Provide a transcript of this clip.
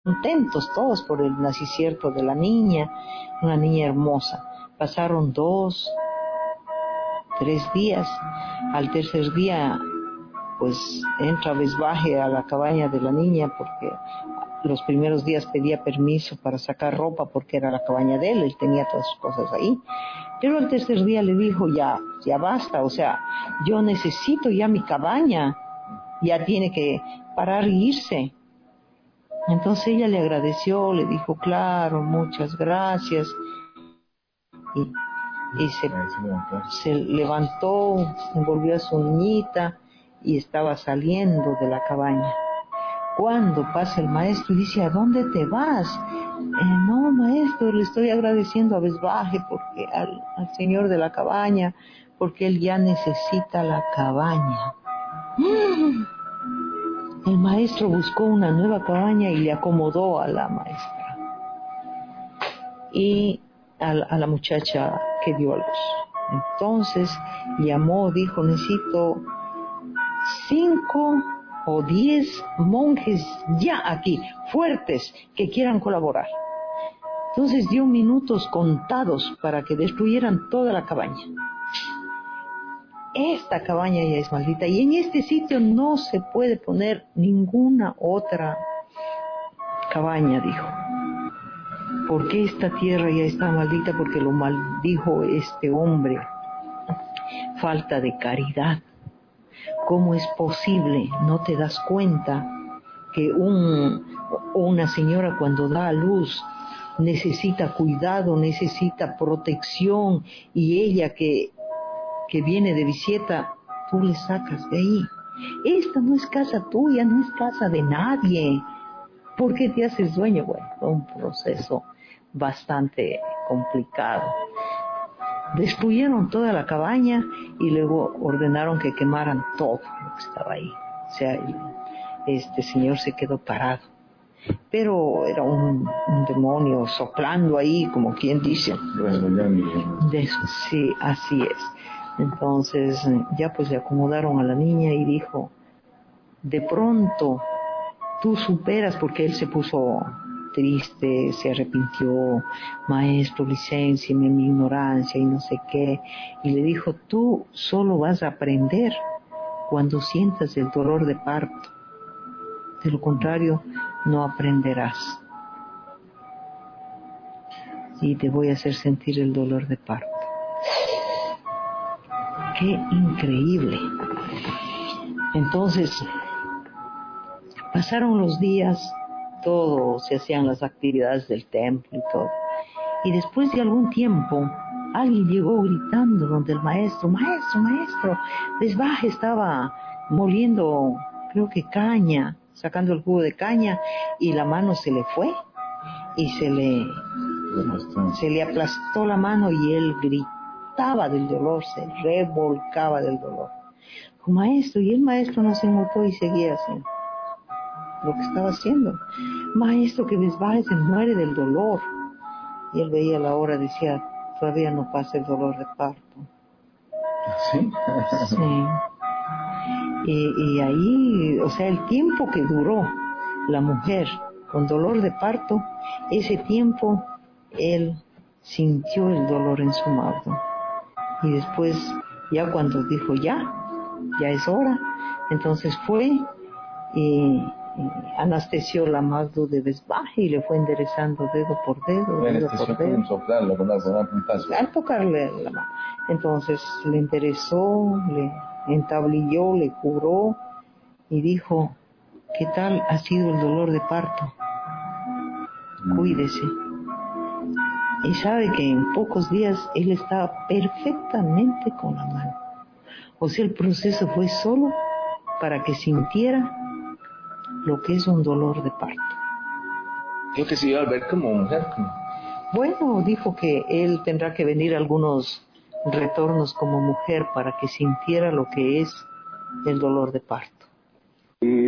contentos todos por el nacimiento de la niña, una niña hermosa. Pasaron 2, 3 días. Al tercer día, pues entra Besbaje a la cabaña de la niña, porque los primeros días pedía permiso para sacar ropa porque era la cabaña de él tenía todas sus cosas ahí. Pero al tercer día le dijo, ya basta, o sea, yo necesito ya mi cabaña, ya tiene que parar e irse. Entonces ella le agradeció, le dijo, claro, muchas gracias, y se levantó, envolvió a su niñita y estaba saliendo de la cabaña. Cuando pasa el maestro y dice, ¿a dónde te vas? No, maestro, le estoy agradeciendo a Besbaje porque al señor de la cabaña, porque él ya necesita la cabaña. El maestro buscó una nueva cabaña y le acomodó a la maestra y a la muchacha que dio a luz. Entonces llamó, dijo, necesito 5 o 10 monjes ya aquí, fuertes, que quieran colaborar. Entonces dio minutos contados para que destruyeran toda la cabaña. Esta cabaña ya es maldita y en este sitio no se puede poner ninguna otra cabaña, dijo. Porque esta tierra ya está maldita porque lo maldijo este hombre. Falta de caridad. ¿Cómo es posible? ¿No te das cuenta que una señora cuando da a luz necesita cuidado, necesita protección, y ella que viene de visita, tú le sacas de ahí? Esta no es casa tuya, no es casa de nadie. ¿Por qué te haces dueño? Bueno, fue un proceso bastante complicado. Destruyeron toda la cabaña y luego ordenaron que quemaran todo lo que estaba ahí. O sea, este señor se quedó parado. Pero era un demonio soplando ahí, como quien dice. Sí, así es. Entonces ya pues le acomodaron a la niña y dijo, de pronto tú superas, porque él se puso triste, se arrepintió, maestro, licéncieme mi ignorancia y no sé qué, y le dijo, tú solo vas a aprender cuando sientas el dolor de parto, de lo contrario no aprenderás, y te voy a hacer sentir el dolor de parto. ¡Qué increíble! Entonces pasaron los días, todo, se hacían las actividades del templo y todo. Y después de algún tiempo, alguien llegó gritando donde el maestro, maestro, Besbaje estaba moliendo, creo que caña, sacando el jugo de caña, y la mano se le fue, y se le aplastó la mano, y él gritaba del dolor, se revolcaba del dolor. Dijo, maestro, y el maestro no se inmutó y seguía haciendo lo que estaba haciendo. Maestro, que Besbaje se muere del dolor. Y él veía la hora, decía, todavía no pasa el dolor de parto. ¿Sí? Sí. Y ahí, o sea, el tiempo que duró la mujer con dolor de parto, ese tiempo él sintió el dolor en su mano. Y después, ya cuando dijo, ya es hora, entonces fue y anestesió la mano de Besbaje y le fue enderezando dedo por dedo, dedo por dedo. Soplarlo con una puntazo. Al tocarle la mano. Entonces le enderezó, le entablilló, le curó y dijo, ¿qué tal ha sido el dolor de parto? Cuídese. Y sabe que en pocos días él estaba perfectamente con la mano. O sea, el proceso fue solo para que sintiera lo que es un dolor de parto. Creo que se iba a ver como mujer. Bueno, dijo que él tendrá que venir algunos retornos como mujer para que sintiera lo que es el dolor de parto.